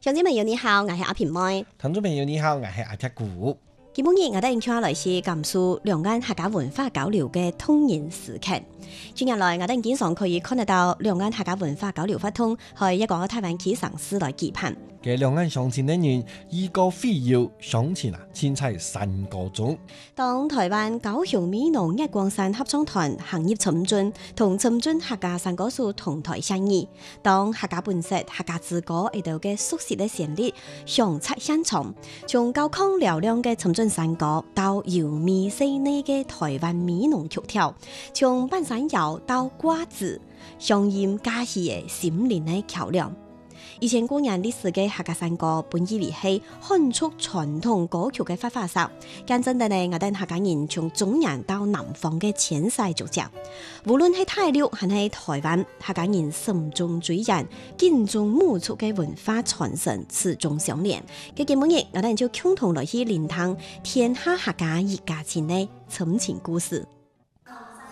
聽眾朋友你好，我係阿平妹。 聽眾朋友你好，我係阿鐵古。 今日我哋請來是甘肅兩岸客家文化交流嘅通言時刻。近日來，我哋經常可以看得到兩岸客家文化交流活動係一個台灣起嘗試來舉辦。 嘅兩岸鄉親的人，以個非要鄉親千彩山歌中。當台灣高雄美濃日光山合唱團行業沉進同沉進客家山歌手同台相遇，當客家本色、客家之歌喺度嘅熟悉嘅旋律響徹現場，從高亢嘹亮嘅沉進山歌到柔美細膩嘅台灣美濃曲調，從半山謠到瓜子，鄉音加起嘅心靈嘅橋樑。以前古人歷史嘅客家山歌本以為係漢族傳統歌曲嘅發發色，講真嘅呢，我哋客家人從中原到南方嘅遷徙足跡，無論係大陸還係台灣，客家人心中追人、敬重母族嘅文化傳承始終相連。嘅今日我哋就共同來去聆聽天下客家一家親嘅親情故事。